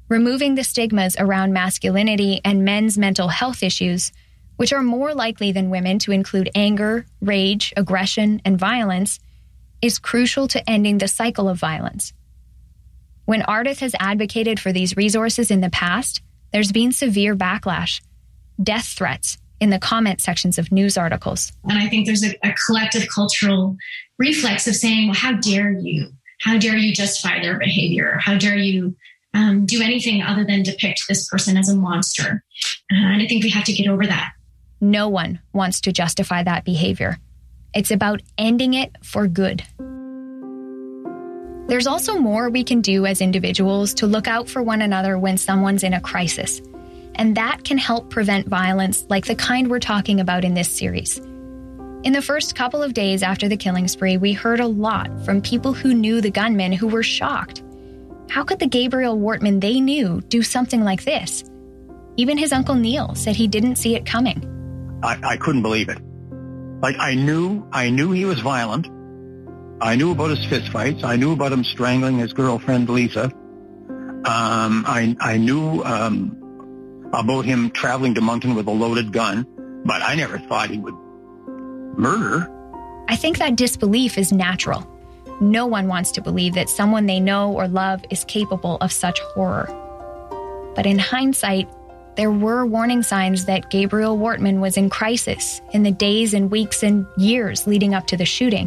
Removing the stigmas around masculinity and men's mental health issues, which are more likely than women to include anger, rage, aggression, and violence, is crucial to ending the cycle of violence. When Ardith has advocated for these resources in the past, there's been severe backlash, death threats in the comment sections of news articles. And I think there's a collective cultural reflex of saying, well, how dare you? How dare you justify their behavior? How dare you do anything other than depict this person as a monster? And I think we have to get over that. No one wants to justify that behavior. It's about ending it for good. There's also more we can do as individuals to look out for one another when someone's in a crisis. And that can help prevent violence like the kind we're talking about in this series. In the first couple of days after the killing spree, we heard a lot from people who knew the gunman who were shocked. How could the Gabriel Wortman they knew do something like this? Even his Uncle Neil said he didn't see it coming. I couldn't believe it. Like, I knew he was violent. I knew about his fistfights. I knew about him strangling his girlfriend, Lisa. I knew about him traveling to Moncton with a loaded gun, but I never thought he would murder. I think that disbelief is natural. No one wants to believe that someone they know or love is capable of such horror. But in hindsight, there were warning signs that Gabriel Wortman was in crisis in the days and weeks and years leading up to the shooting.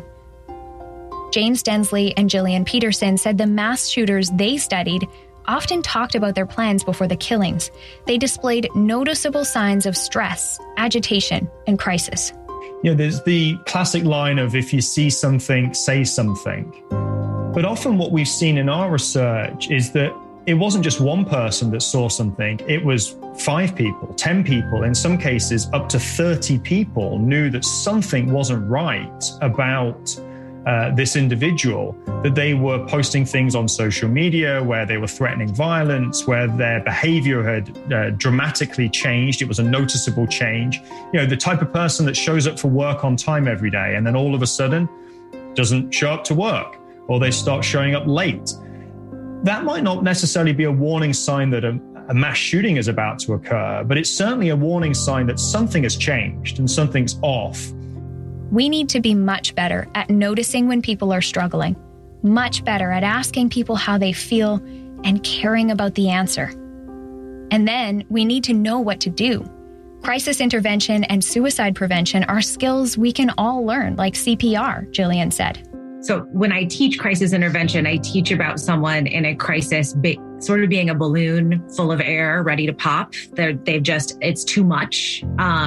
James Densley and Gillian Peterson said the mass shooters they studied often talked about their plans before the killings. They displayed noticeable signs of stress, agitation, and crisis. You know, there's the classic line of, if you see something, say something. But often what we've seen in our research is that it wasn't just one person that saw something. It was 5 people, 10 people, in some cases up to 30 people knew that something wasn't right about this individual, that they were posting things on social media where they were threatening violence, where their behavior had dramatically changed. It was a noticeable change. You know, the type of person that shows up for work on time every day and then all of a sudden doesn't show up to work, or they start showing up late. That might not necessarily be a warning sign that a mass shooting is about to occur, but it's certainly a warning sign that something has changed and something's off. We need to be much better at noticing when people are struggling, much better at asking people how they feel and caring about the answer. And then we need to know what to do. Crisis intervention and suicide prevention are skills we can all learn, like CPR, Gillian said. So when I teach crisis intervention, I teach about someone in a crisis sort of being a balloon full of air ready to pop. It's too much.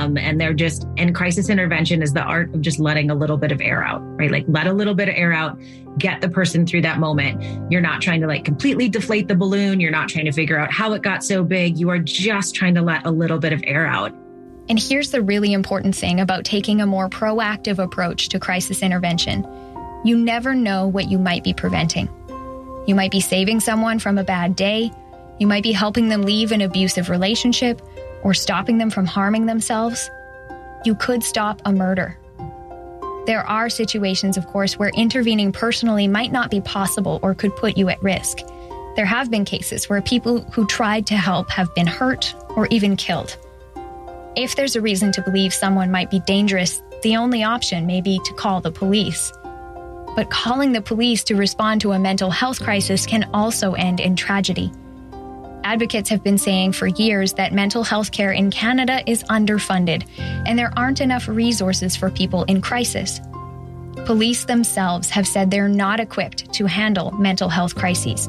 And crisis intervention is the art of just letting a little bit of air out, right? Like, let a little bit of air out, get the person through that moment. You're not trying to completely deflate the balloon. You're not trying to figure out how it got so big. You are just trying to let a little bit of air out. And here's the really important thing about taking a more proactive approach to crisis intervention. You never know what you might be preventing. You might be saving someone from a bad day. You might be helping them leave an abusive relationship or stopping them from harming themselves. You could stop a murder. There are situations, of course, where intervening personally might not be possible or could put you at risk. There have been cases where people who tried to help have been hurt or even killed. If there's a reason to believe someone might be dangerous, the only option may be to call the police. But calling the police to respond to a mental health crisis can also end in tragedy. Advocates have been saying for years that mental health care in Canada is underfunded, and there aren't enough resources for people in crisis. Police themselves have said they're not equipped to handle mental health crises.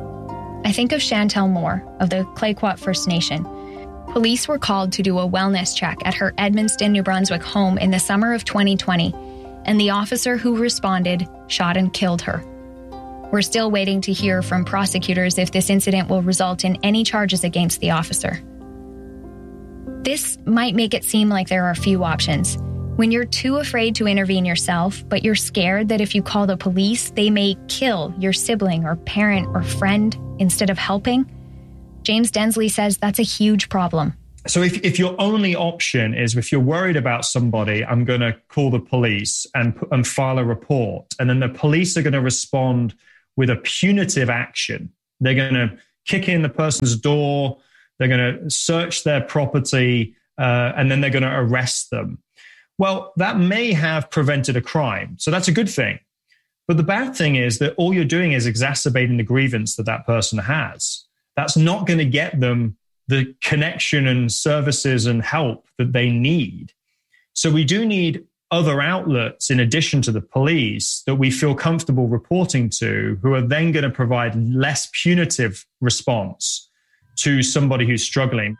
I think of Chantel Moore of the Clayoquot First Nation. Police were called to do a wellness check at her Edmundston, New Brunswick home in the summer of 2020. And the officer who responded shot and killed her. We're still waiting to hear from prosecutors if this incident will result in any charges against the officer. This might make it seem like there are few options. When you're too afraid to intervene yourself, but you're scared that if you call the police, they may kill your sibling or parent or friend instead of helping, James Densley says that's a huge problem. So if your only option is, if you're worried about somebody, I'm going to call the police and file a report, and then the police are going to respond with a punitive action. They're going to kick in the person's door, they're going to search their property, and then they're going to arrest them. Well, that may have prevented a crime. So that's a good thing. But the bad thing is that all you're doing is exacerbating the grievance that person has. That's not going to get them the connection and services and help that they need. So we do need other outlets in addition to the police that we feel comfortable reporting to, who are then going to provide less punitive response to somebody who's struggling.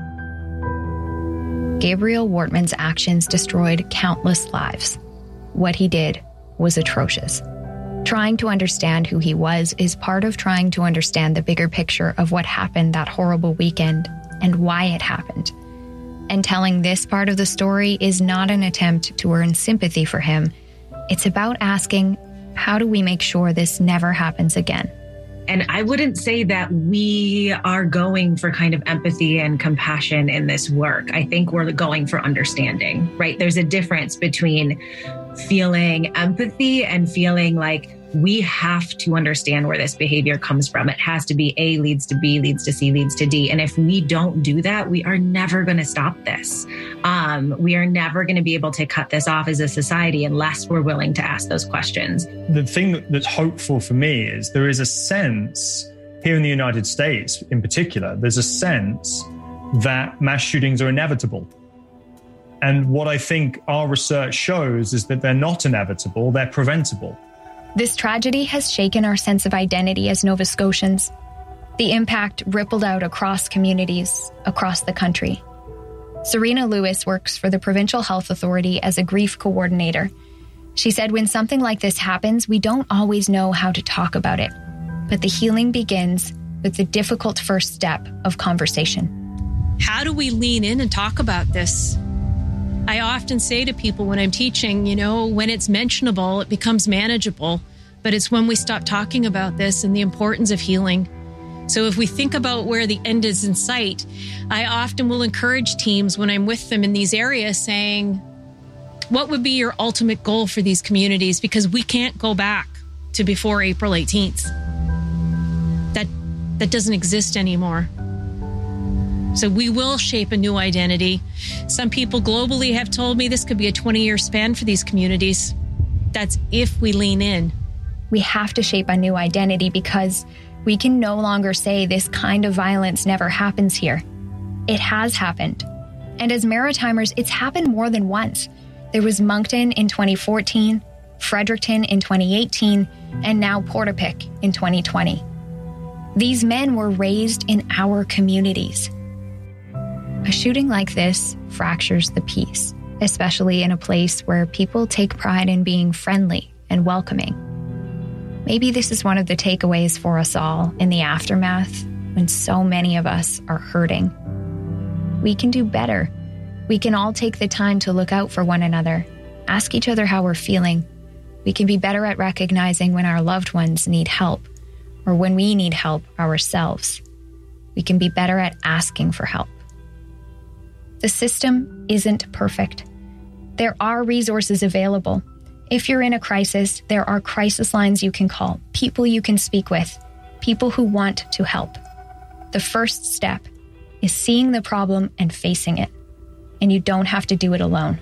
Gabriel Wortman's actions destroyed countless lives. What he did was atrocious. Trying to understand who he was is part of trying to understand the bigger picture of what happened that horrible weekend and why it happened. And telling this part of the story is not an attempt to earn sympathy for him. It's about asking, how do we make sure this never happens again? And I wouldn't say that we are going for kind of empathy and compassion in this work. I think we're going for understanding, right? There's a difference between feeling empathy and feeling like we have to understand where this behavior comes from. It has to be A leads to B, leads to C, leads to D. And if we don't do that, we are never going to stop this. We are never going to be able to cut this off as a society unless we're willing to ask those questions. The thing that's hopeful for me is there is a sense here in the United States in particular, there's a sense that mass shootings are inevitable. And what I think our research shows is that they're not inevitable, they're preventable. This tragedy has shaken our sense of identity as Nova Scotians. The impact rippled out across communities, across the country. Serena Lewis works for the Provincial Health Authority as a grief coordinator. She said when something like this happens, we don't always know how to talk about it. But the healing begins with the difficult first step of conversation. How do we lean in and talk about this? I often say to people when I'm teaching, when it's mentionable, it becomes manageable. But it's when we stop talking about this and the importance of healing. So if we think about where the end is in sight, I often will encourage teams when I'm with them in these areas saying, what would be your ultimate goal for these communities? Because we can't go back to before April 18th. That doesn't exist anymore. So we will shape a new identity. Some people globally have told me this could be a 20-year span for these communities. That's if we lean in. We have to shape a new identity because we can no longer say this kind of violence never happens here. It has happened. And as Maritimers, it's happened more than once. There was Moncton in 2014, Fredericton in 2018, and now Portapique in 2020. These men were raised in our communities. A shooting like this fractures the peace, especially in a place where people take pride in being friendly and welcoming. Maybe this is one of the takeaways for us all in the aftermath when so many of us are hurting. We can do better. We can all take the time to look out for one another, ask each other how we're feeling. We can be better at recognizing when our loved ones need help or when we need help ourselves. We can be better at asking for help. The system isn't perfect. There are resources available. If you're in a crisis, there are crisis lines you can call, people you can speak with, people who want to help. The first step is seeing the problem and facing it. And you don't have to do it alone.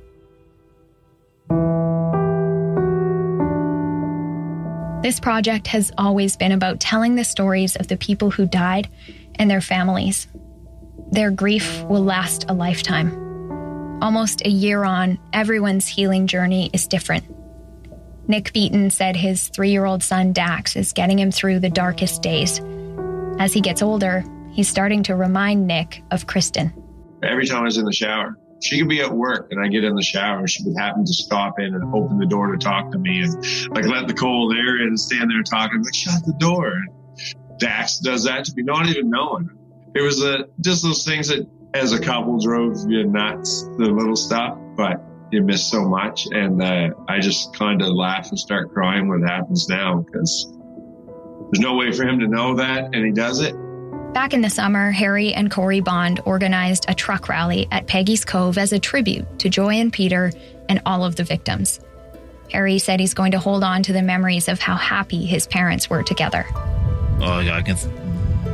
This project has always been about telling the stories of the people who died and their families. Their grief will last a lifetime. Almost a year on, everyone's healing journey is different. Nick Beaton said his 3-year-old son Dax is getting him through the darkest days. As he gets older, he's starting to remind Nick of Kristen. Every time I was in the shower, she could be at work and I get in the shower and she would happen to stop in and open the door to talk to me and let the cold air in and stand there talking. I'm like, shut the door. And Dax does that to me, not even knowing. It was just those things that as a couple drove you nuts, the little stuff, but you miss so much. And I just kind of laugh and start crying when it happens now because there's no way for him to know that, and he does it. Back in the summer, Harry and Corey Bond organized a truck rally at Peggy's Cove as a tribute to Joy and Peter and all of the victims. Harry said he's going to hold on to the memories of how happy his parents were together. Oh, yeah,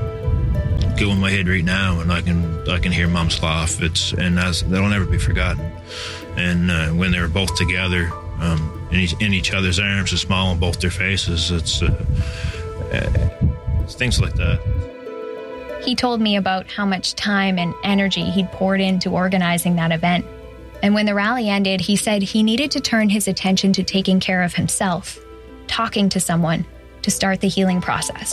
go in my head right now, and I can hear Mom's laugh. That'll never be forgotten. And when they were both together, in each other's arms, a smile on both their faces, it's things like that. He told me about how much time and energy he'd poured into organizing that event. And when the rally ended, he said he needed to turn his attention to taking care of himself, talking to someone to start the healing process.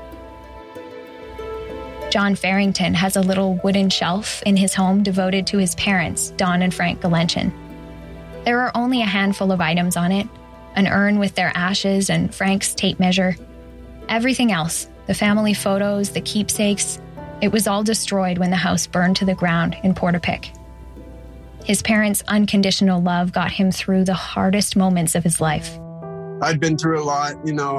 John Farrington has a little wooden shelf in his home devoted to his parents, Don and Frank Galenchin. There are only a handful of items on it, an urn with their ashes and Frank's tape measure. Everything else, the family photos, the keepsakes, it was all destroyed when the house burned to the ground in Portapique. His parents' unconditional love got him through the hardest moments of his life. I've been through a lot,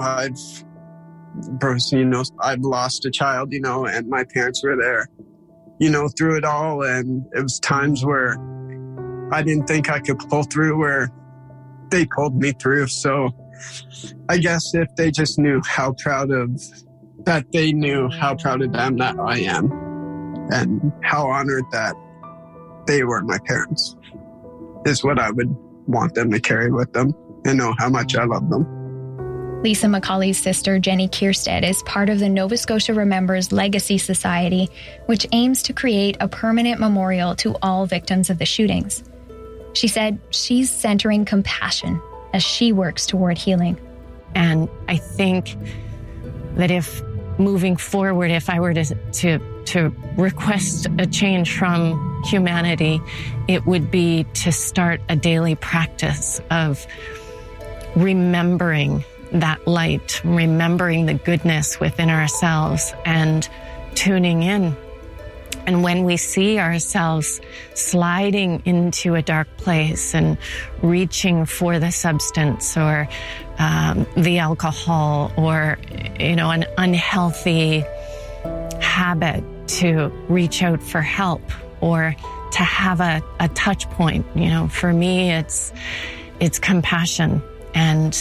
I've lost a child, and my parents were there, through it all. And it was times where I didn't think I could pull through, where they pulled me through. So I guess if they just knew how proud of them that I am, and how honored that they were my parents, is what I would want them to carry with them and know how much I love them. Lisa McCauley's sister, Jenny Kierstead, is part of the Nova Scotia Remembers Legacy Society, which aims to create a permanent memorial to all victims of the shootings. She said she's centering compassion as she works toward healing. And I think that if moving forward, if I were to request a change from humanity, it would be to start a daily practice of remembering that light, remembering the goodness within ourselves and tuning in. And when we see ourselves sliding into a dark place and reaching for the substance or the alcohol or, an unhealthy habit, to reach out for help or to have a touch point, for me, it's compassion. And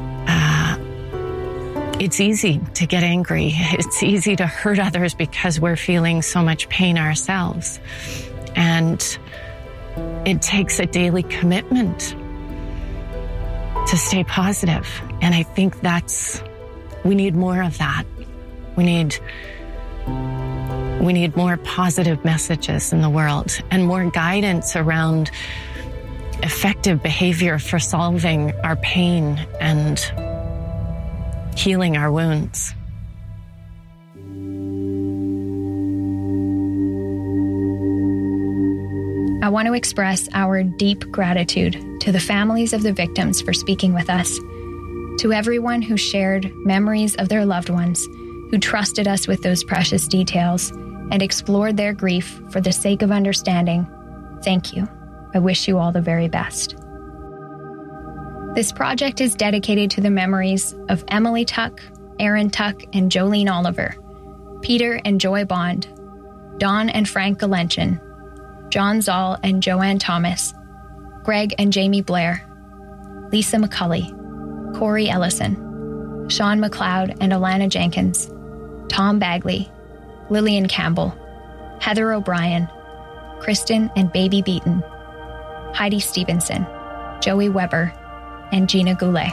it's easy to get angry. It's easy to hurt others because we're feeling so much pain ourselves. And it takes a daily commitment to stay positive. And I think we need more of that. We need more positive messages in the world and more guidance around effective behavior for solving our pain and healing our wounds. I want to express our deep gratitude to the families of the victims for speaking with us, to everyone who shared memories of their loved ones, who trusted us with those precious details and explored their grief for the sake of understanding. Thank you. I wish you all the very best. This project is dedicated to the memories of Emily Tuck, Aaron Tuck and Jolene Oliver, Peter and Joy Bond, Don and Frank Galenchin, John Zoll and Joanne Thomas, Greg and Jamie Blair, Lisa McCauley, Corey Ellison, Sean McLeod and Alana Jenkins, Tom Bagley, Lillian Campbell, Heather O'Brien, Kristen and Baby Beaton, Heidi Stevenson, Joey Weber, and Gina Goulet.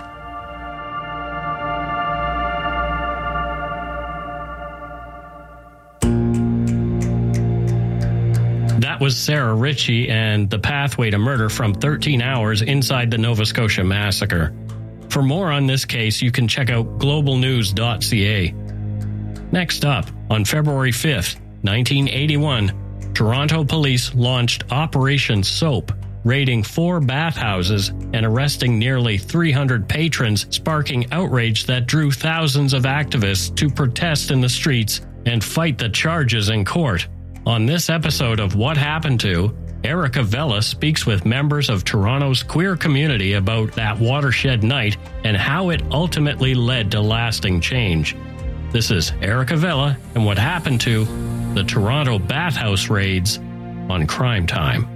That was Sarah Ritchie and The Pathway to Murder from 13 Hours Inside the Nova Scotia Massacre. For more on this case, you can check out globalnews.ca. Next up, on February 5th, 1981, Toronto police launched Operation Soap, raiding 4 bathhouses and arresting nearly 300 patrons, sparking outrage that drew thousands of activists to protest in the streets and fight the charges in court. On this episode of What Happened To, Erica Vella speaks with members of Toronto's queer community about that watershed night and how it ultimately led to lasting change. This is Erica Vella and What Happened To the Toronto bathhouse raids on Crime Time.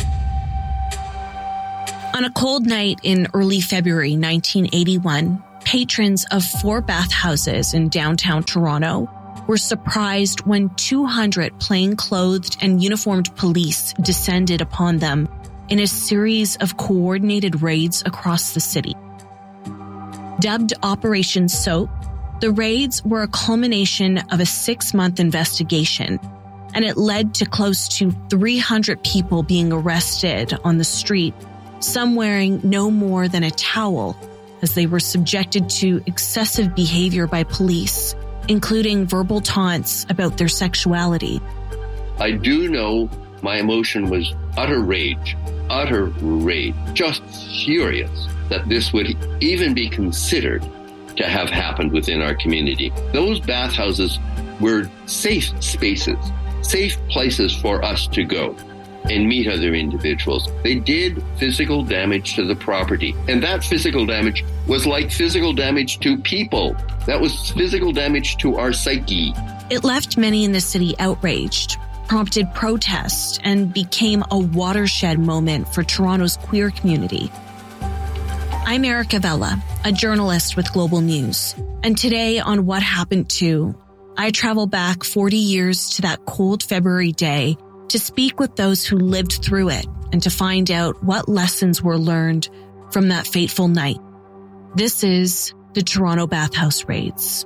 On a cold night in early February 1981, patrons of 4 bathhouses in downtown Toronto were surprised when 200 plain-clothed and uniformed police descended upon them in a series of coordinated raids across the city. Dubbed Operation Soap, the raids were a culmination of a 6-month investigation, and it led to close to 300 people being arrested on the street, some wearing no more than a towel, as they were subjected to excessive behavior by police, including verbal taunts about their sexuality. I do know my emotion was utter rage, just furious that this would even be considered to have happened within our community. Those bathhouses were safe spaces, safe places for us to go and meet other individuals. They did physical damage to the property, and that physical damage was like physical damage to people. That was physical damage to our psyche. It left many in the city outraged, prompted protest, and became a watershed moment for Toronto's queer community. I'm Erica Vella, a journalist with Global News, and today on What Happened To, I travel back 40 years to that cold February day to speak with those who lived through it and to find out what lessons were learned from that fateful night. This is the Toronto Bathhouse Raids.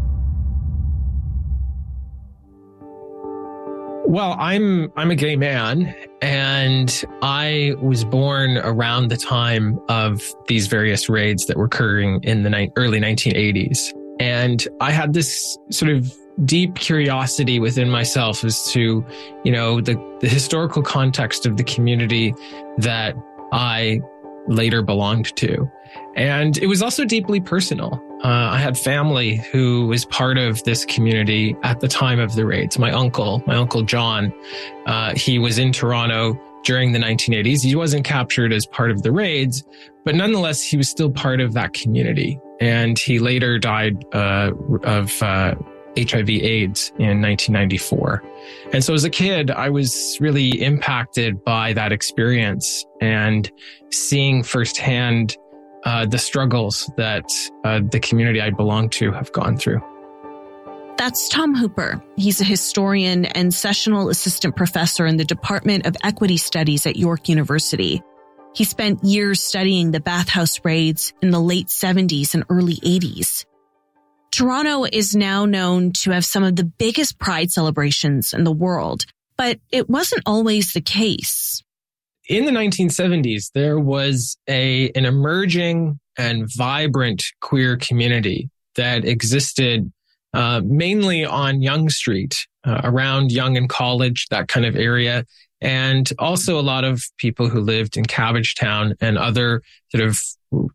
Well, I'm a gay man, and I was born around the time of these various raids that were occurring in the early 1980s. And I had this sort of deep curiosity within myself as to, the historical context of the community that I later belonged to. And it was also deeply personal. I had family who was part of this community at the time of the raids. My uncle John, he was in Toronto during the 1980s. He wasn't captured as part of the raids, but nonetheless, he was still part of that community. And he later died of HIV/AIDS in 1994. And so as a kid, I was really impacted by that experience and seeing firsthand the struggles that the community I belong to have gone through. That's Tom Hooper. He's a historian and sessional assistant professor in the Department of Equity Studies at York University. He spent years studying the bathhouse raids in the late 70s and early 80s. Toronto is now known to have some of the biggest pride celebrations in the world, but it wasn't always the case. In the 1970s, there was an emerging and vibrant queer community that existed mainly on Yonge Street, around Yonge and College, that kind of area, and also a lot of people who lived in Cabbagetown and other sort of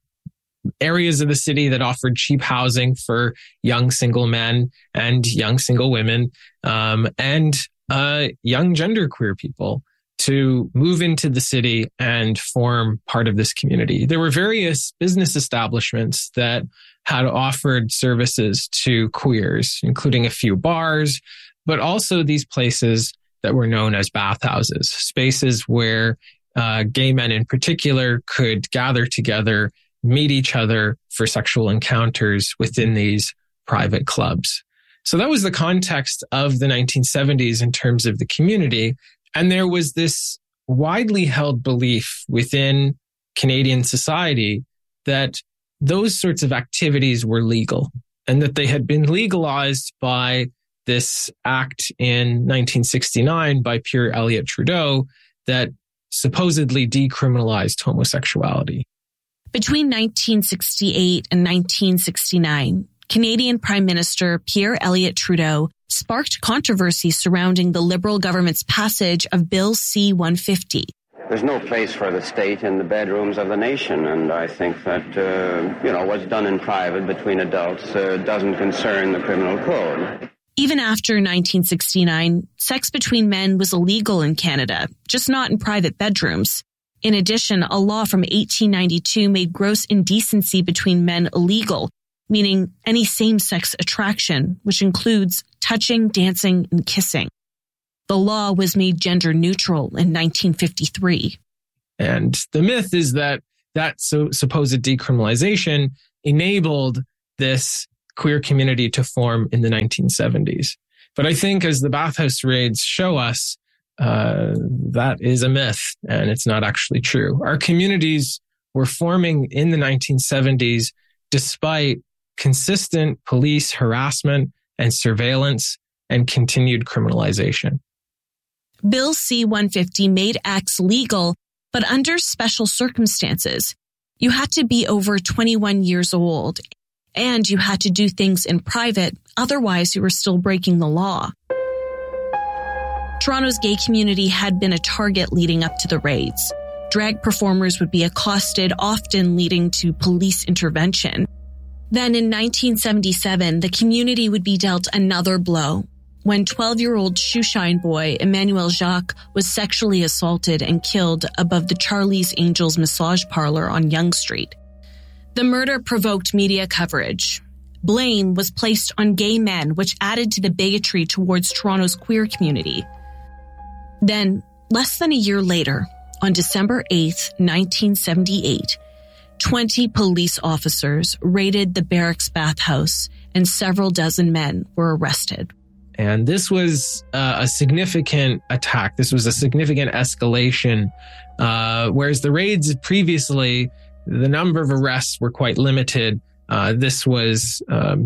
areas of the city that offered cheap housing for young single men and young single women, and young genderqueer people to move into the city and form part of this community. There were various business establishments that had offered services to queers, including a few bars, but also these places that were known as bathhouses, spaces where gay men in particular could gather together, meet each other for sexual encounters within these private clubs. So that was the context of the 1970s in terms of the community. And there was this widely held belief within Canadian society that those sorts of activities were legal and that they had been legalized by this act in 1969 by Pierre Elliott Trudeau that supposedly decriminalized homosexuality. Between 1968 and 1969, Canadian Prime Minister Pierre Elliott Trudeau sparked controversy surrounding the Liberal government's passage of Bill C-150. There's no place for the state in the bedrooms of the nation, and I think that, what's done in private between adults doesn't concern the criminal code. Even after 1969, sex between men was illegal in Canada, just not in private bedrooms. In addition, a law from 1892 made gross indecency between men illegal, meaning any same-sex attraction, which includes touching, dancing, and kissing. The law was made gender neutral in 1953. And the myth is that supposed decriminalization enabled this queer community to form in the 1970s. But I think as the bathhouse raids show us, that is a myth and it's not actually true. Our communities were forming in the 1970s despite consistent police harassment and surveillance and continued criminalization. Bill C-150 made acts legal, but under special circumstances. You had to be over 21 years old, and you had to do things in private, otherwise you were still breaking the law. Toronto's gay community had been a target leading up to the raids. Drag performers would be accosted, often leading to police intervention. Then in 1977, the community would be dealt another blow when 12-year-old shoeshine boy Emmanuel Jacques was sexually assaulted and killed above the Charlie's Angels massage parlor on Yonge Street. The murder provoked media coverage. Blame was placed on gay men, which added to the bigotry towards Toronto's queer community. Then, less than a year later, on December 8th, 1978, 20 police officers raided the barracks bathhouse and several dozen men were arrested. And this was a significant attack. This was a significant escalation. Whereas the raids previously, the number of arrests were quite limited. This was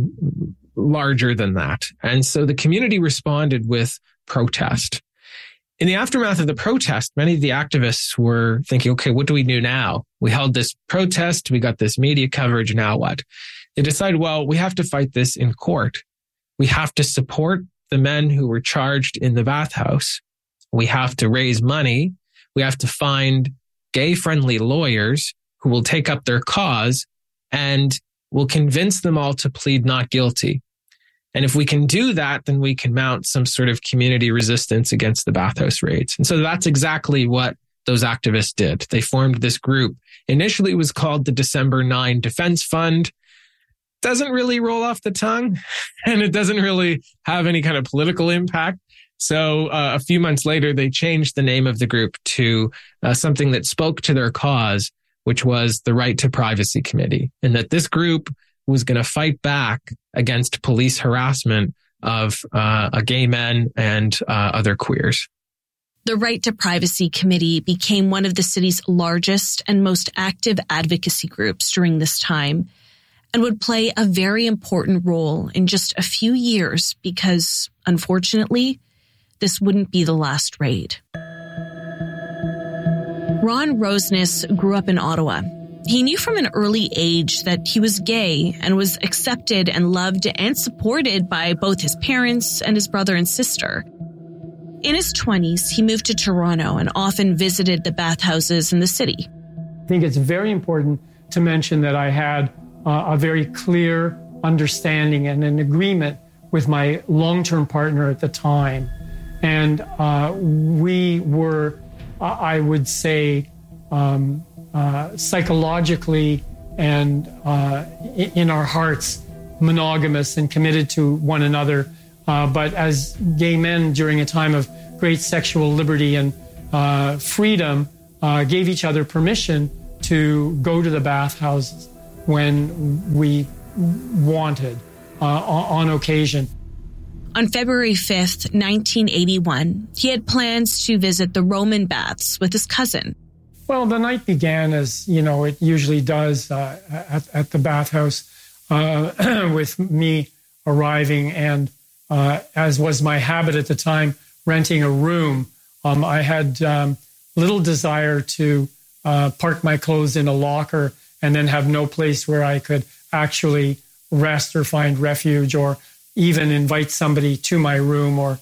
larger than that. And so the community responded with protest. In the aftermath of the protest, many of the activists were thinking, okay, what do we do now? We held this protest. We got this media coverage. Now what? They decided, well, we have to fight this in court. We have to support the men who were charged in the bathhouse. We have to raise money. We have to find gay-friendly lawyers who will take up their cause and will convince them all to plead not guilty. And if we can do that, then we can mount some sort of community resistance against the bathhouse raids. And so that's exactly what those activists did. They formed this group. Initially, it was called the December 9 Defense Fund. Doesn't really roll off the tongue, and it doesn't really have any kind of political impact. So a few months later, they changed the name of the group to something that spoke to their cause, which was the Right to Privacy Committee, and that this group was going to fight back against police harassment of gay men and other queers. The Right to Privacy Committee became one of the city's largest and most active advocacy groups during this time and would play a very important role in just a few years because, unfortunately, this wouldn't be the last raid. Ron Roseness grew up in Ottawa. He knew from an early age that he was gay and was accepted and loved and supported by both his parents and his brother and sister. In his 20s, he moved to Toronto and often visited the bathhouses in the city. I think it's very important to mention that I had a very clear understanding and an agreement with my long-term partner at the time. And we were, I would say, psychologically and in our hearts, monogamous and committed to one another. But as gay men during a time of great sexual liberty and freedom, gave each other permission to go to the bathhouses when we wanted, on occasion. On February 5th, 1981, he had plans to visit the Roman baths with his cousin. Well, the night began as, it usually does at the bathhouse with me arriving and, as was my habit at the time, renting a room. I had little desire to park my clothes in a locker and then have no place where I could actually rest or find refuge or even invite somebody to my room or,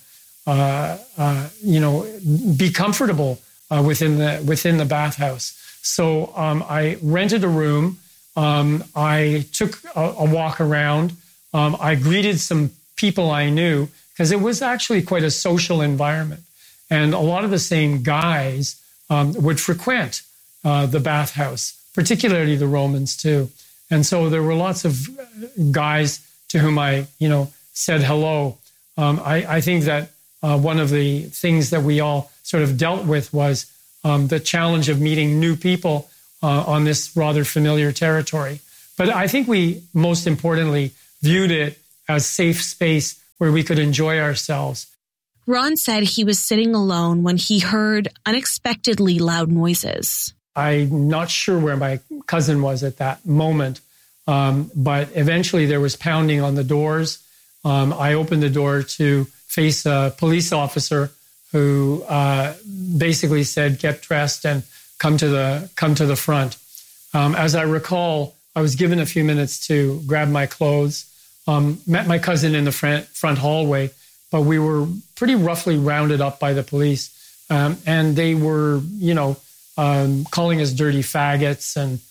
be comfortable within the bathhouse. So I rented a room. I took a walk around. I greeted some people I knew because it was actually quite a social environment. And a lot of the same guys would frequent the bathhouse, particularly the Romans too. And so there were lots of guys to whom I, said hello. I think that one of the things that we all sort of dealt with was the challenge of meeting new people on this rather familiar territory. But I think we, most importantly, viewed it as safe space where we could enjoy ourselves. Ron said he was sitting alone when he heard unexpectedly loud noises. I'm not sure where my cousin was at that moment, but eventually there was pounding on the doors. I opened the door to face a police officer who basically said, "Get dressed and come to the front." As I recall, I was given a few minutes to grab my clothes. Met my cousin in the front hallway, but we were pretty roughly rounded up by the police, and they were, calling us dirty faggots and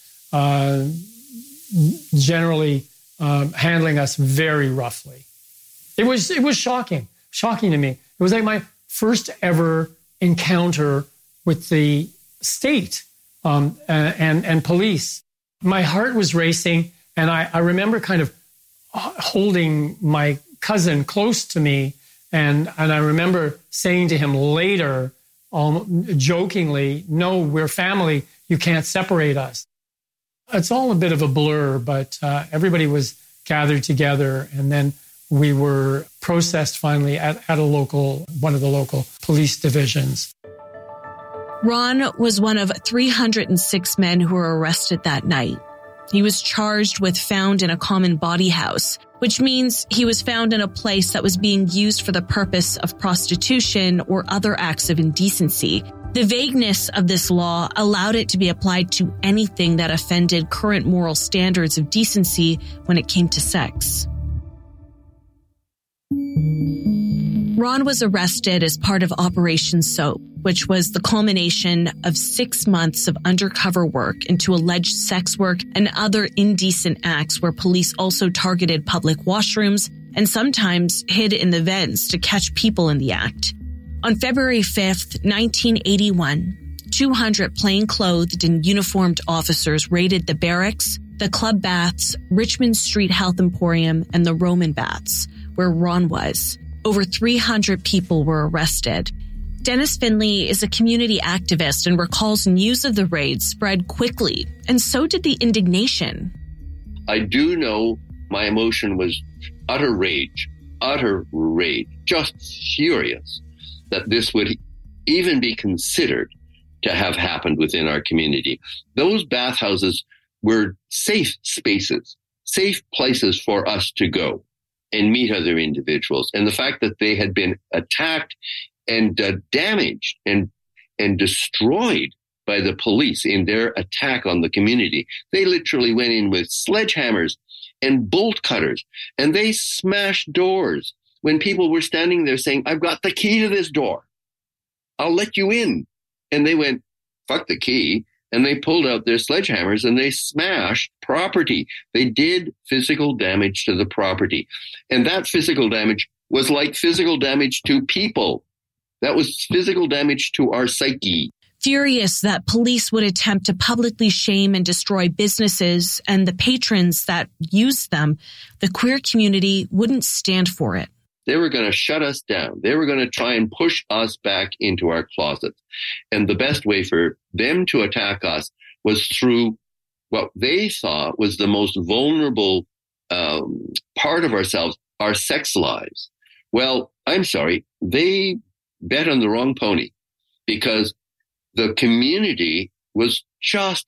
generally handling us very roughly. It was shocking to me. It was like my first ever encounter with the state and police. My heart was racing, and I remember kind of holding my cousin close to me, and I remember saying to him later, jokingly, "No, we're family. You can't separate us." It's all a bit of a blur, but everybody was gathered together, and then we were processed finally at one of the local police divisions. Ron was one of 306 men who were arrested that night. He was charged with found in a common body house, which means he was found in a place that was being used for the purpose of prostitution or other acts of indecency. The vagueness of this law allowed it to be applied to anything that offended current moral standards of decency when it came to sex. Ron was arrested as part of Operation Soap, which was the culmination of 6 months of undercover work into alleged sex work and other indecent acts where police also targeted public washrooms and sometimes hid in the vents to catch people in the act. On February 5th, 1981, 200 plainclothed and uniformed officers raided the barracks, the Club Baths, Richmond Street Health Emporium, and the Roman Baths, where Ron was. Over 300 people were arrested. Dennis Finley is a community activist and recalls news of the raid spread quickly, and so did the indignation. I do know my emotion was utter rage, just furious that this would even be considered to have happened within our community. Those bathhouses were safe spaces, safe places for us to go and meet other individuals. And the fact that they had been attacked and damaged and destroyed by the police in their attack on the community. They literally went in with sledgehammers and bolt cutters, and they smashed doors when people were standing there saying, "I've got the key to this door. I'll let you in." And they went, "Fuck the key." And they pulled out their sledgehammers and they smashed property. They did physical damage to the property. And that physical damage was like physical damage to people. That was physical damage to our psyche. Furious that police would attempt to publicly shame and destroy businesses and the patrons that used them, the queer community wouldn't stand for it. They were going to shut us down. They were going to try and push us back into our closets. And the best way for them to attack us was through what they saw was the most vulnerable part of ourselves, our sex lives. Well, I'm sorry, they bet on the wrong pony, because the community was just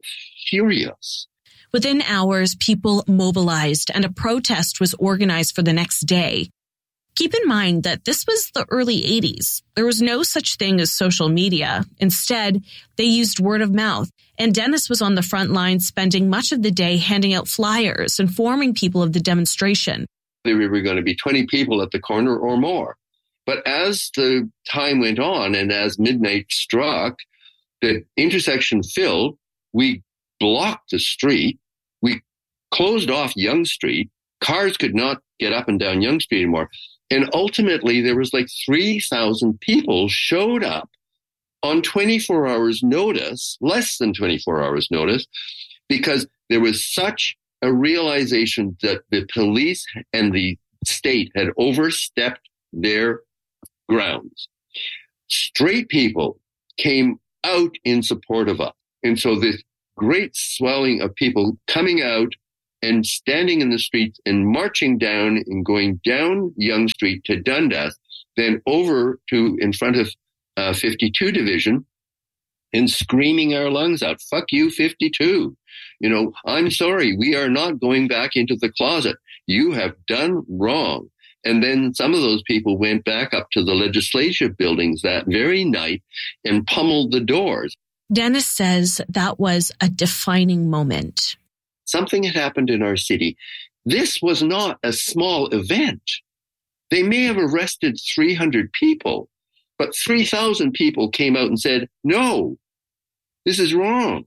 furious. Within hours, people mobilized and a protest was organized for the next day. Keep in mind that this was the early 80s. There was no such thing as social media. Instead, they used word of mouth. And Dennis was on the front line, spending much of the day handing out flyers, informing people of the demonstration. There were going to be 20 people at the corner or more. But as the time went on and as midnight struck, the intersection filled. We blocked the street. We closed off Yonge Street. Cars could not get up and down Yonge Street anymore. And ultimately, there was like 3,000 people showed up on 24 hours notice, less than 24 hours notice, because there was such a realization that the police and the state had overstepped their grounds. Straight people came out in support of us. And so this great swelling of people coming out and standing in the streets and marching down and going down Yonge Street to Dundas, then over to in front of 52 Division and screaming our lungs out, "Fuck you, 52. I'm sorry. We are not going back into the closet. You have done wrong." And then some of those people went back up to the legislative buildings that very night and pummeled the doors. Dennis says that was a defining moment. Something had happened in our city. This was not a small event. They may have arrested 300 people, but 3,000 people came out and said, "No, this is wrong."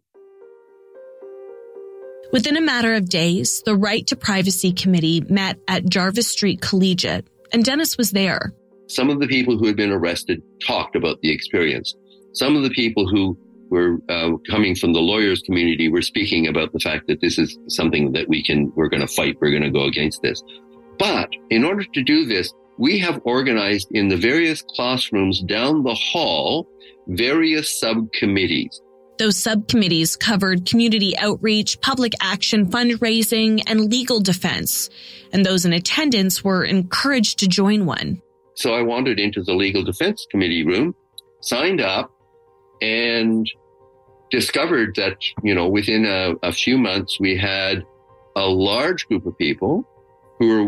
Within a matter of days, the Right to Privacy Committee met at Jarvis Street Collegiate, and Dennis was there. Some of the people who had been arrested talked about the experience. Some of the people who were coming from the lawyers community were speaking about the fact that this is something that we're going to fight. We're going to go against this. But in order to do this, we have organized in the various classrooms down the hall, various subcommittees. Those subcommittees covered community outreach, public action, fundraising, and legal defense. And those in attendance were encouraged to join one. So I wandered into the legal defense committee room, signed up, and discovered that, within a few months, we had a large group of people who were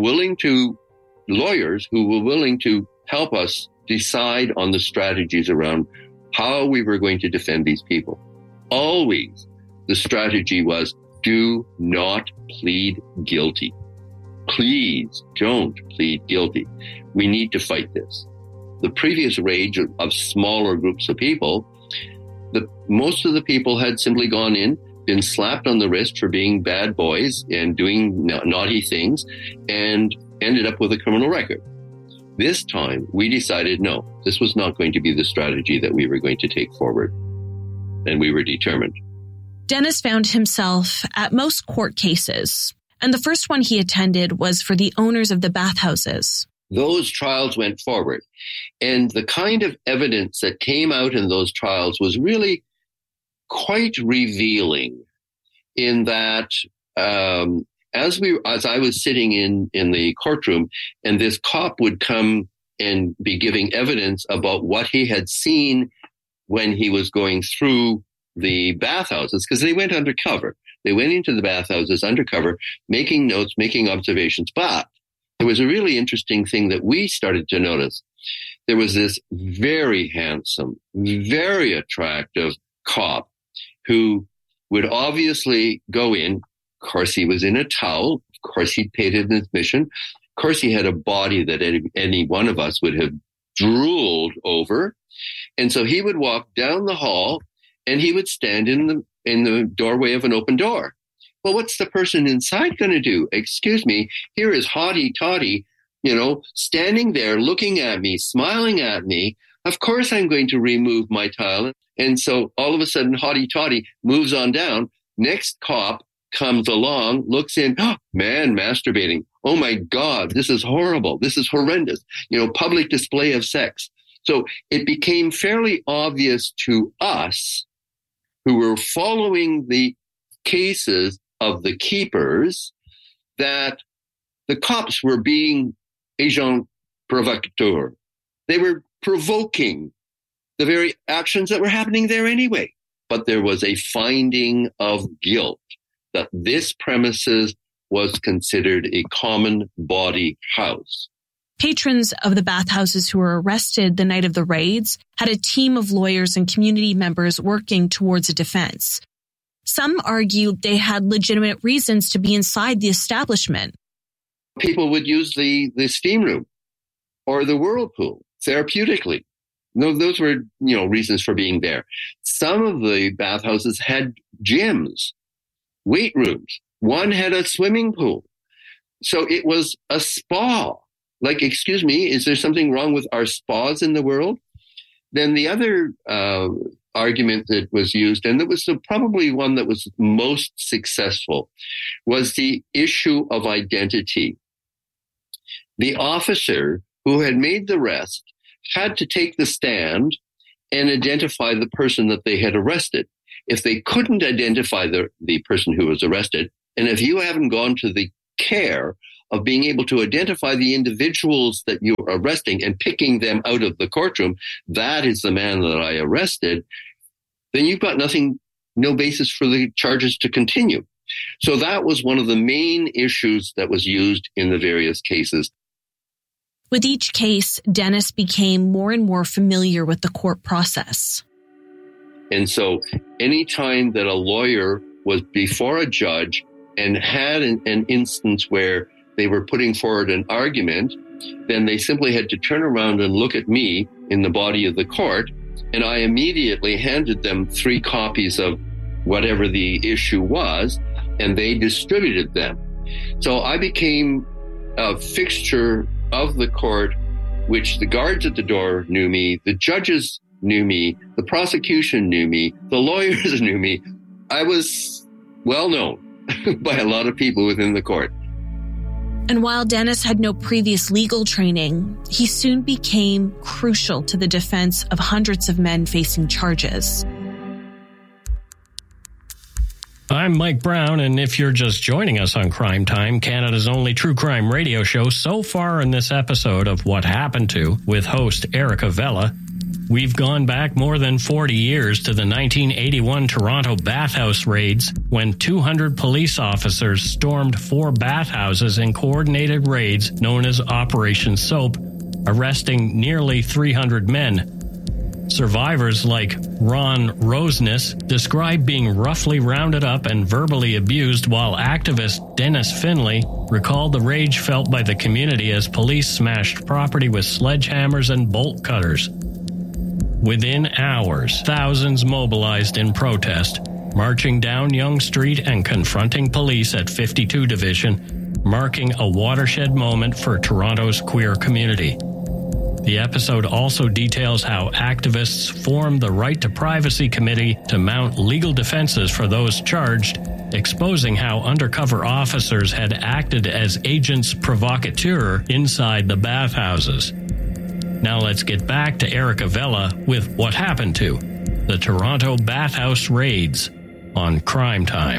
lawyers who were willing to help us decide on the strategies around how we were going to defend these people. Always, the strategy was, do not plead guilty. Please don't plead guilty. We need to fight this. The previous rage of smaller groups of people, most of the people had simply gone in, been slapped on the wrist for being bad boys and doing naughty things, and ended up with a criminal record. This time, we decided, no, this was not going to be the strategy that we were going to take forward. And we were determined. Dennis found himself at most court cases, and the first one he attended was for the owners of the bathhouses. Those trials went forward, and the kind of evidence that came out in those trials was really quite revealing in that as I was sitting in the courtroom, and this cop would come and be giving evidence about what he had seen when he was going through the bathhouses, because they went undercover. They went into the bathhouses undercover, making notes, making observations. But there was a really interesting thing that we started to notice. There was this very handsome, very attractive cop who would obviously go in. Of course, he was in a towel. Of course, he paid his admission. Of course, he had a body that any one of us would have drooled over. And so he would walk down the hall and he would stand in the doorway of an open door. Well, what's the person inside going to do? Excuse me, here is Hottie Toddy, standing there looking at me, smiling at me. Of course I'm going to remove my tile. And so all of a sudden, Hottie Toddy moves on down. Next cop comes along, looks in, oh, man, masturbating. Oh my God, this is horrible. This is horrendous. Public display of sex. So it became fairly obvious to us who were following the cases of the keepers that the cops were being agent provocateur. They were provoking the very actions that were happening there anyway. But there was a finding of guilt that this premises was considered a common body house. Patrons of the bathhouses who were arrested the night of the raids had a team of lawyers and community members working towards a defense. Some argued they had legitimate reasons to be inside the establishment. People would use the steam room or the whirlpool therapeutically. No, those were, reasons for being there. Some of the bathhouses had gyms, weight rooms. One had a swimming pool. So it was a spa. Like, excuse me, is there something wrong with our spas in the world? Then the other argument that was used, and it was probably one that was most successful, was the issue of identity. The officer who had made the arrest had to take the stand and identify the person that they had arrested. If they couldn't identify the person who was arrested, And if you haven't gone to the care of being able to identify the individuals that you're arresting and picking them out of the courtroom, that is the man that I arrested, then you've got no basis for the charges to continue. So that was one of the main issues that was used in the various cases. With each case, Dennis became more and more familiar with the court process. And so anytime that a lawyer was before a judge and had an instance where they were putting forward an argument, then they simply had to turn around and look at me in the body of the court, and I immediately handed them 3 copies of whatever the issue was, and they distributed them. So I became a fixture of the court, which the guards at the door knew me, the judges knew me, the prosecution knew me, the lawyers knew me. I was well known by a lot of people within the court. And while Dennis had no previous legal training, he soon became crucial to the defense of hundreds of men facing charges. I'm Mike Brown, and if you're just joining us on Crime Time, Canada's only true crime radio show, so far in this episode of What Happened To with host Erica Vella, we've gone back more than 40 years to the 1981 Toronto bathhouse raids when 200 police officers stormed 4 bathhouses in coordinated raids known as Operation Soap, arresting nearly 300 men. Survivors like Ron Roseness describe being roughly rounded up and verbally abused, while activist Dennis Finley recalled the rage felt by the community as police smashed property with sledgehammers and bolt cutters. Within hours, thousands mobilized in protest, marching down Yonge Street and confronting police at 52 Division, marking a watershed moment for Toronto's queer community. The episode also details how activists formed the Right to Privacy Committee to mount legal defenses for those charged, exposing how undercover officers had acted as agents provocateur inside the bathhouses. Now let's get back to Erica Vella with What Happened To, the Toronto bathhouse raids on Crime Time.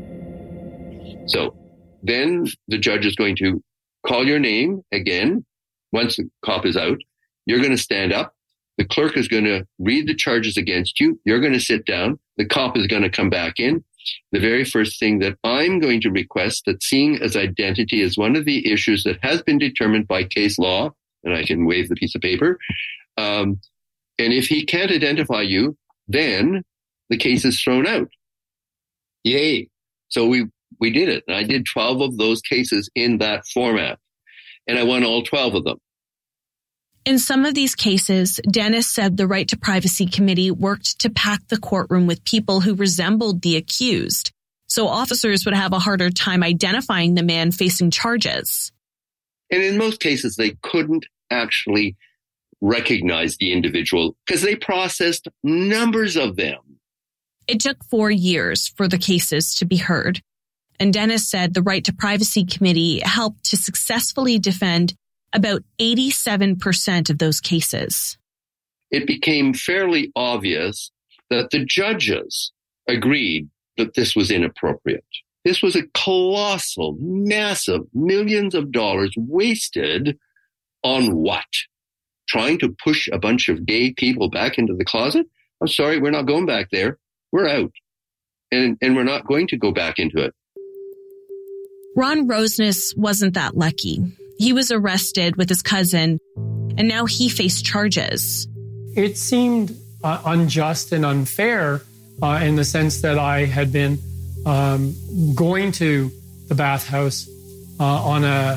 So then the judge is going to call your name again. Once the cop is out, you're going to stand up. The clerk is going to read the charges against you. You're going to sit down. The cop is going to come back in. The very first thing that I'm going to request, that seeing as identity is one of the issues that has been determined by case law, and I can wave the piece of paper. And if he can't identify you, then the case is thrown out. Yay. So we did it. And I did 12 of those cases in that format. And I won all 12 of them. In some of these cases, Dennis said the Right to Privacy Committee worked to pack the courtroom with people who resembled the accused, so officers would have a harder time identifying the man facing charges. And in most cases, they couldn't actually recognize the individual because they processed numbers of them. It took 4 years for the cases to be heard. And Dennis said the Right to Privacy Committee helped to successfully defend about 87% of those cases. It became fairly obvious that the judges agreed that this was inappropriate. This was a colossal, massive, millions of dollars wasted on what? Trying to push a bunch of gay people back into the closet? I'm sorry, we're not going back there. We're out. And we're not going to go back into it. Ron Roseness wasn't that lucky. He was arrested with his cousin, and now he faced charges. It seemed unjust and unfair in the sense that I had been going to the bathhouse on a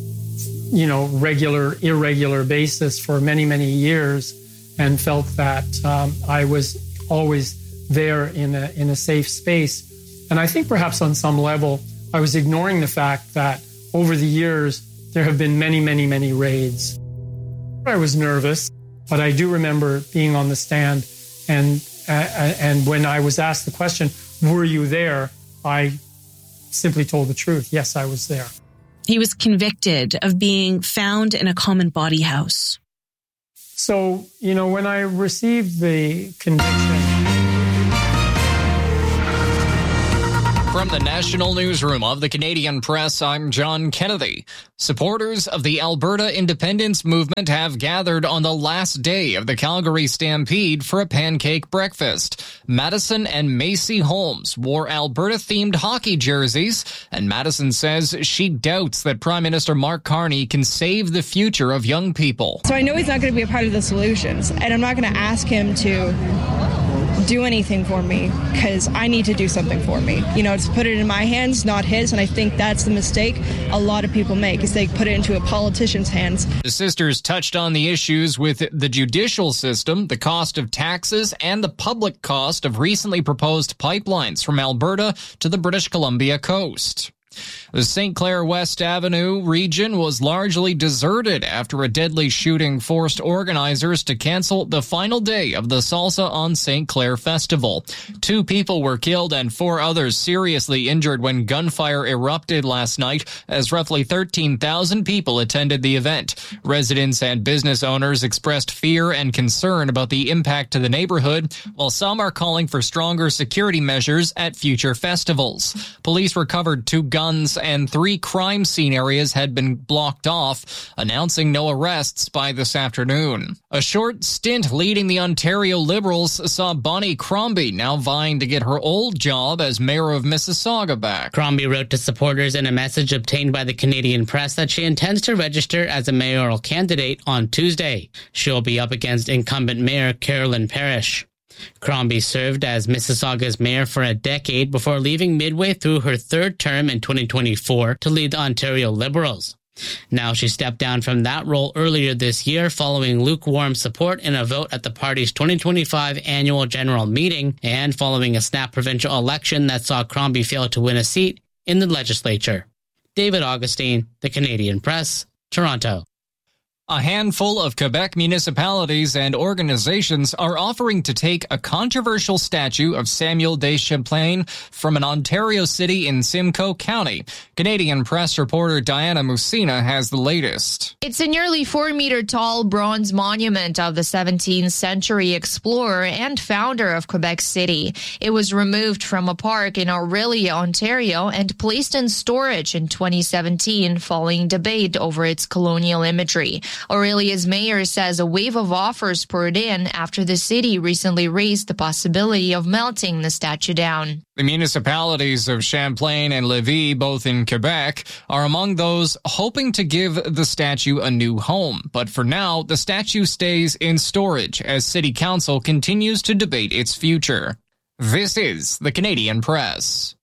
irregular basis for many, many years, and felt that I was always there in a safe space. And I think perhaps on some level, I was ignoring the fact that over the years, there have been many, many, many raids. I was nervous, but I do remember being on the stand, and when I was asked the question, were you there? I simply told the truth. Yes, I was there. He was convicted of being found in a common body house. So, when I received the conviction, From the National Newsroom of the Canadian Press, I'm John Kennedy. Supporters of the Alberta Independence Movement have gathered on the last day of the Calgary Stampede for a pancake breakfast. Madison and Macy Holmes wore Alberta-themed hockey jerseys, and Madison says she doubts that Prime Minister Mark Carney can save the future of young people. So I know he's not going to be a part of the solutions, and I'm not going to ask him to do anything for me because I need to do something for me. You know, to put it in my hands, not his, and I think that's the mistake a lot of people make is they put it into a politician's hands. The sisters touched on the issues with the judicial system, the cost of taxes, and the public cost of recently proposed pipelines from Alberta to the British Columbia coast. The St. Clair West Avenue region was largely deserted after a deadly shooting forced organizers to cancel the final day of the Salsa on St. Clair Festival. 2 people were killed and 4 others seriously injured when gunfire erupted last night as roughly 13,000 people attended the event. Residents and business owners expressed fear and concern about the impact to the neighborhood, while some are calling for stronger security measures at future festivals. Police recovered 2 guns and 3 crime scene areas had been blocked off, announcing no arrests by this afternoon. A short stint leading the Ontario Liberals saw Bonnie Crombie now vying to get her old job as mayor of Mississauga back. Crombie wrote to supporters in a message obtained by the Canadian Press that she intends to register as a mayoral candidate on Tuesday. She'll be up against incumbent Mayor Carolyn Parrish. Crombie served as Mississauga's mayor for a decade before leaving midway through her 3rd term in 2024 to lead the Ontario Liberals. Now she stepped down from that role earlier this year following lukewarm support in a vote at the party's 2025 annual general meeting and following a snap provincial election that saw Crombie fail to win a seat in the legislature. David Augustine, The Canadian Press, Toronto. A handful of Quebec municipalities and organizations are offering to take a controversial statue of Samuel de Champlain from an Ontario city in Simcoe County. Canadian Press reporter Diana Musina has the latest. It's a nearly 4-meter-tall bronze monument of the 17th century explorer and founder of Quebec City. It was removed from a park in Orillia, Ontario, and placed in storage in 2017 following debate over its colonial imagery. Orillia's mayor says a wave of offers poured in after the city recently raised the possibility of melting the statue down. The municipalities of Champlain and Lévis, both in Quebec, are among those hoping to give the statue a new home. But for now, the statue stays in storage as City Council continues to debate its future. This is the Canadian Press.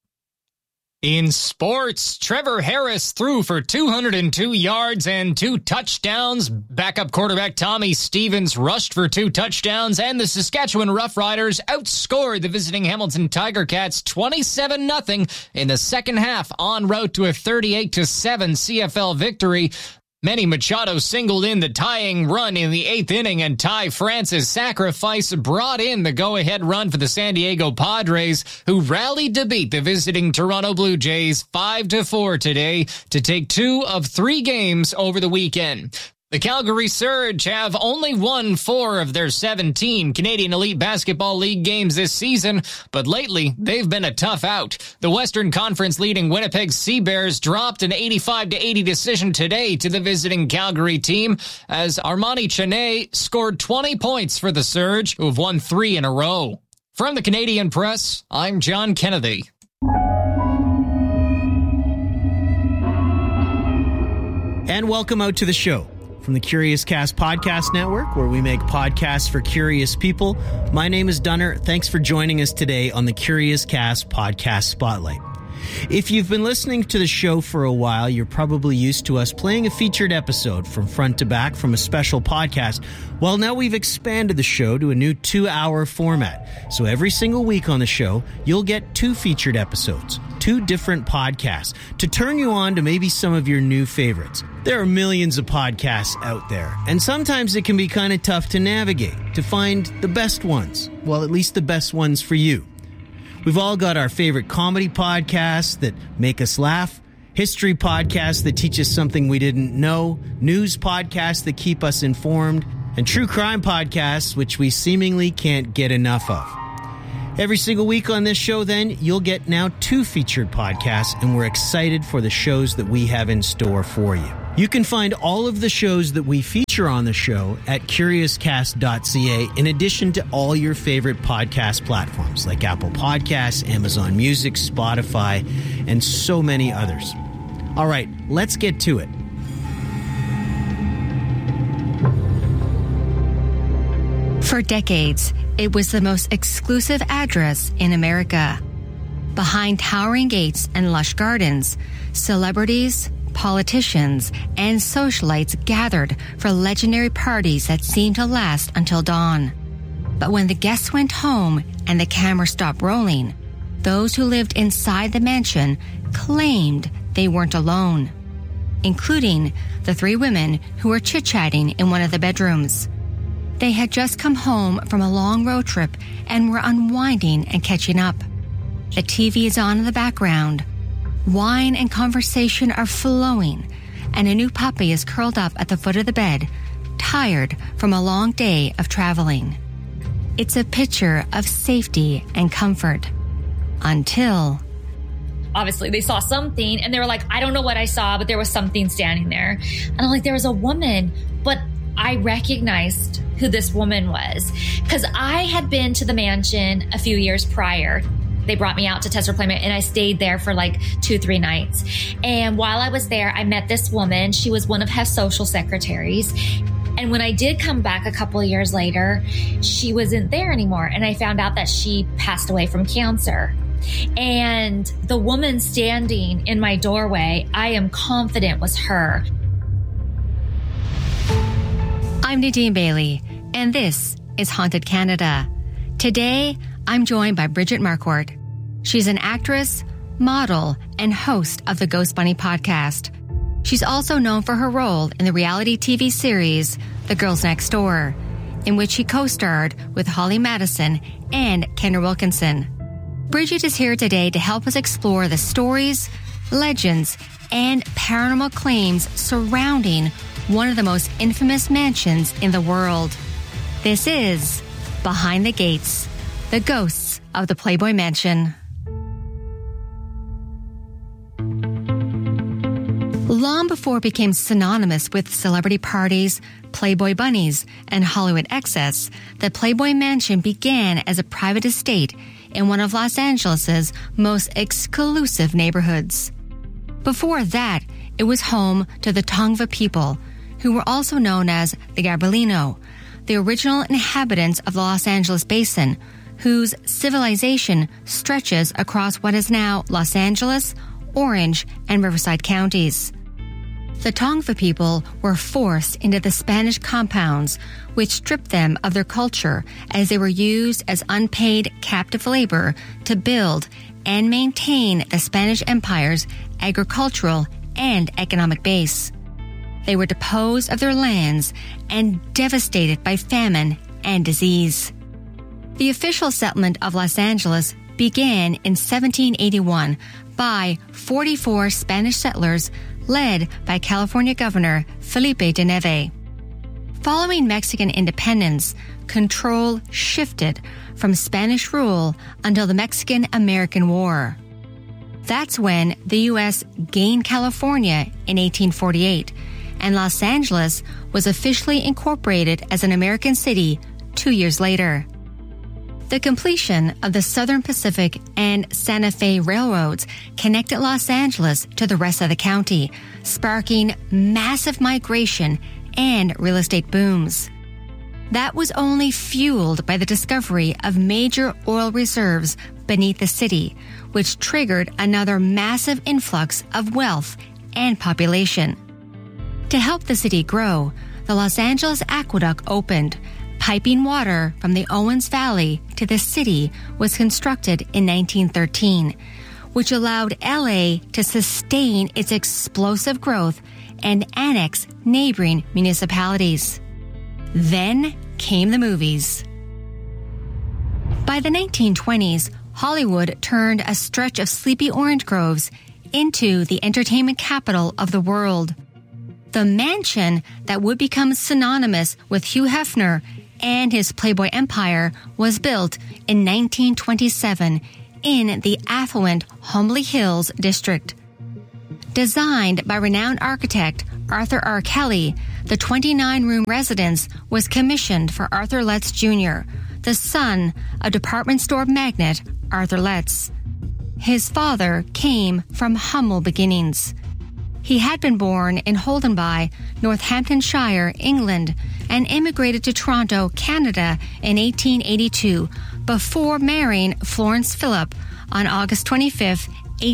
In sports, Trevor Harris threw for 202 yards and 2 touchdowns. Backup quarterback Tommy Stevens rushed for 2 touchdowns, and the Saskatchewan Roughriders outscored the visiting Hamilton Tiger Cats 27-0 in the second half, en route to a 38-7 CFL victory. Manny Machado singled in the tying run in the 8th inning, and Ty Francis' sacrifice brought in the go-ahead run for the San Diego Padres, who rallied to beat the visiting Toronto Blue Jays 5-4 today to take 2 of 3 games over the weekend. The Calgary Surge have only won 4 of their 17 Canadian Elite Basketball League games this season, but lately they've been a tough out. The Western Conference leading Winnipeg Sea Bears dropped an 85-80 decision today to the visiting Calgary team as Armani Chene scored 20 points for the Surge, who have won 3 in a row. From the Canadian Press, I'm John Kennedy. And welcome out to the show. From the Curious Cast Podcast Network, where we make podcasts for curious people. My name is Dunner. Thanks for joining us today on the Curious Cast Podcast Spotlight. If you've been listening to the show for a while, you're probably used to us playing a featured episode from front to back from a special podcast. Well, now we've expanded the show to a new 2-hour format. So every single week on the show, you'll get 2 featured episodes, 2 different podcasts, to turn you on to maybe some of your new favorites. There are millions of podcasts out there, and sometimes it can be kind of tough to navigate, to find the best ones. Well, at least the best ones for you. We've all got our favorite comedy podcasts that make us laugh, history podcasts that teach us something we didn't know, news podcasts that keep us informed, and true crime podcasts which we seemingly can't get enough of. Every single week on this show, then, you'll get now 2 featured podcasts, and we're excited for the shows that we have in store for you. You can find all of the shows that we feature on the show at CuriousCast.ca, in addition to all your favorite podcast platforms like Apple Podcasts, Amazon Music, Spotify, and so many others. All right, let's get to it. For decades, it was the most exclusive address in America. Behind towering gates and lush gardens, celebrities, politicians, and socialites gathered for legendary parties that seemed to last until dawn. But when the guests went home and the camera stopped rolling, those who lived inside the mansion claimed they weren't alone, including the 3 women who were chit-chatting in one of the bedrooms. They had just come home from a long road trip and were unwinding and catching up. The TV is on in the background. Wine and conversation are flowing, and a new puppy is curled up at the foot of the bed, tired from a long day of traveling. It's a picture of safety and comfort. Until... Obviously, they saw something, and they were like, I don't know what I saw, but there was something standing there. And I'm like, there was a woman, but I recognized who this woman was, because I had been to the mansion a few years prior. They brought me out to test for Playmate, and I stayed there for like 2-3 nights. And while I was there, I met this woman. She was one of Hef's social secretaries. And when I did come back a couple of years later, she wasn't there anymore. And I found out that she passed away from cancer. And the woman standing in my doorway, I am confident was her. I'm Nadine Bailey, and this is Haunted Canada. Today, I'm joined by Bridget Marquardt. She's an actress, model, and host of the Ghost Bunny podcast. She's also known for her role in the reality TV series The Girls Next Door, in which she co-starred with Holly Madison and Kendra Wilkinson. Bridget is here today to help us explore the stories, legends, and paranormal claims surrounding one of the most infamous mansions in the world. This is Behind the Gates, the ghosts of the Playboy Mansion. Long before it became synonymous with celebrity parties, Playboy bunnies, and Hollywood excess, the Playboy Mansion began as a private estate in one of Los Angeles' most exclusive neighborhoods. Before that, it was home to the Tongva people, who were also known as the Gabrielino, the original inhabitants of the Los Angeles basin, whose civilization stretches across what is now Los Angeles, Orange, and Riverside counties. The Tongva people were forced into the Spanish compounds, which stripped them of their culture as they were used as unpaid captive labor to build and maintain the Spanish Empire's agricultural and economic base. They were deposed of their lands and devastated by famine and disease. The official settlement of Los Angeles began in 1781 by 44 Spanish settlers led by California Governor Felipe de Neve. Following Mexican independence, control shifted from Spanish rule until the Mexican-American War. That's when the U.S. gained California in 1848, and Los Angeles was officially incorporated as an American city 2 years later. The completion of the Southern Pacific and Santa Fe railroads connected Los Angeles to the rest of the county, sparking massive migration and real estate booms. That was only fueled by the discovery of major oil reserves beneath the city, which triggered another massive influx of wealth and population. To help the city grow, the Los Angeles Aqueduct opened. Piping water from the Owens Valley to the city was constructed in 1913, which allowed LA to sustain its explosive growth and annex neighboring municipalities. Then came the movies. By the 1920s, Hollywood turned a stretch of sleepy orange groves into the entertainment capital of the world. The mansion that would become synonymous with Hugh Hefner and his Playboy empire was built in 1927 in the affluent Homley Hills district. Designed by renowned architect Arthur R. Kelly, the 29-room residence was commissioned for Arthur Letts Jr., the son of department store magnate Arthur Letts. His father came from humble beginnings. He had been born in Holdenby, Northamptonshire, England, and immigrated to Toronto, Canada in 1882 before marrying Florence Phillip on August 25,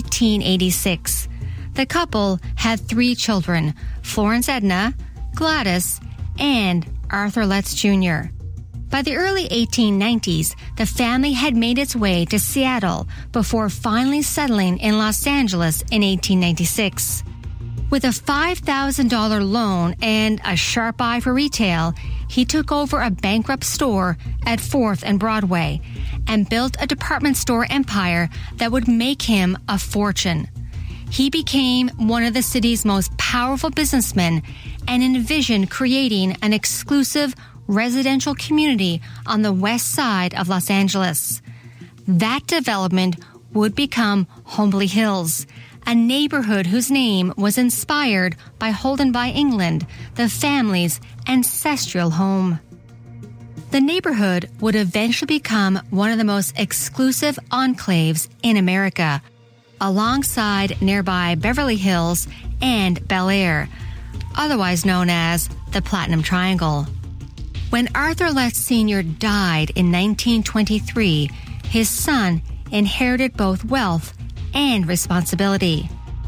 1886. The couple had 3 children, Florence Edna, Gladys, and Arthur Letts Jr. By the early 1890s, the family had made its way to Seattle before finally settling in Los Angeles in 1896. With a $5,000 loan and a sharp eye for retail, he took over a bankrupt store at 4th and Broadway and built a department store empire that would make him a fortune. He became one of the city's most powerful businessmen and envisioned creating an exclusive residential community on the west side of Los Angeles. That development would become Homley Hills, a neighborhood whose name was inspired by Holdenby, England, the family's ancestral home. The neighborhood would eventually become one of the most exclusive enclaves in America, alongside nearby Beverly Hills and Bel Air, otherwise known as the Platinum Triangle. When Arthur Letts Sr. died in 1923, his son inherited both wealth and responsibility.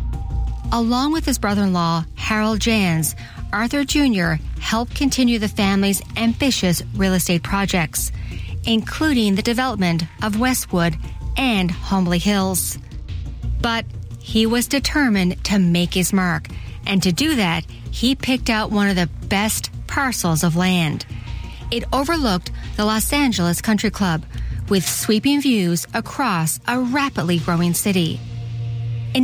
Along with his brother-in-law, Harold Jans, Arthur Jr. helped continue the family's ambitious real estate projects, including the development of Westwood and Homley Hills. But he was determined to make his mark, and to do that, he picked out one of the best parcels of land. It overlooked the Los Angeles Country Club, with sweeping views across a rapidly growing city. In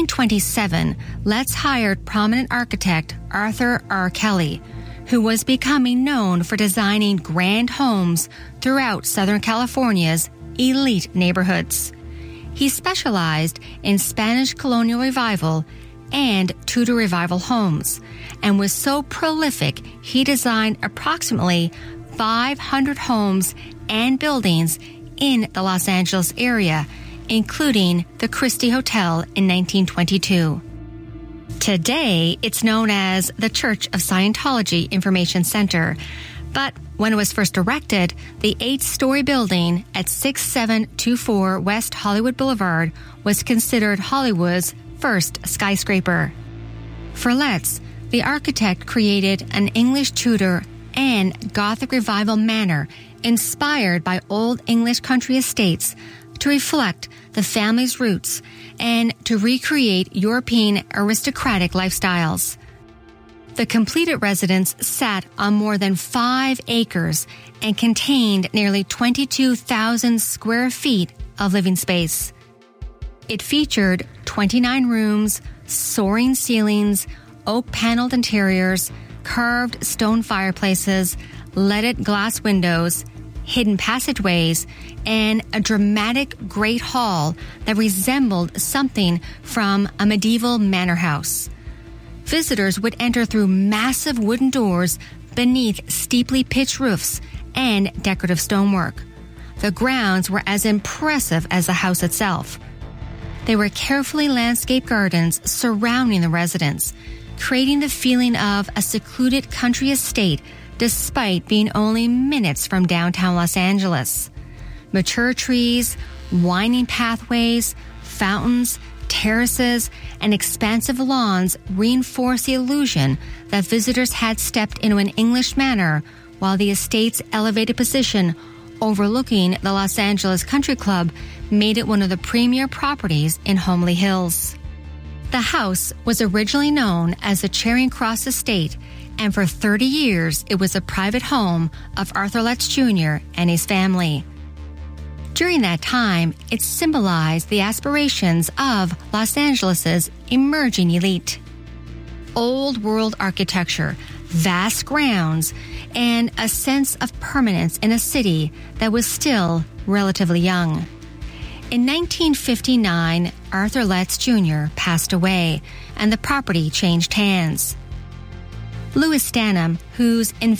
1927, Letts hired prominent architect Arthur R. Kelly, who was becoming known for designing grand homes throughout Southern California's elite neighborhoods. He specialized in Spanish colonial revival and Tudor revival homes, and was so prolific he designed approximately 500 homes and buildings in the Los Angeles area, including the Christie Hotel in 1922. Today, it's known as the Church of Scientology Information Center, but when it was first erected, the 8-story building at 6724 West Hollywood Boulevard was considered Hollywood's first skyscraper. For Letts, the architect created an English Tudor and Gothic Revival manor inspired by Old English country estates to reflect the family's roots and to recreate European aristocratic lifestyles. The completed residence sat on more than 5 acres and contained nearly 22,000 square feet of living space. It featured 29 rooms, soaring ceilings, oak-paneled interiors, carved stone fireplaces, leaded glass windows, hidden passageways, and a dramatic great hall that resembled something from a medieval manor house. Visitors would enter through massive wooden doors beneath steeply pitched roofs and decorative stonework. The grounds were as impressive as the house itself. There were carefully landscaped gardens surrounding the residence, creating the feeling of a secluded country estate despite being only minutes from downtown Los Angeles. Mature trees, winding pathways, fountains, terraces, and expansive lawns reinforce the illusion that visitors had stepped into an English manor, while the estate's elevated position overlooking the Los Angeles Country Club made it one of the premier properties in Homley Hills. The house was originally known as the Charing Cross Estate, and for 30 years it was a private home of Arthur Letts Jr. and his family. During that time, it symbolized the aspirations of Los Angeles' emerging elite. Old world architecture, vast grounds, and a sense of permanence in a city that was still relatively young. In 1959, Arthur Letts Jr. passed away, and the property changed hands. Louis Stanham, whose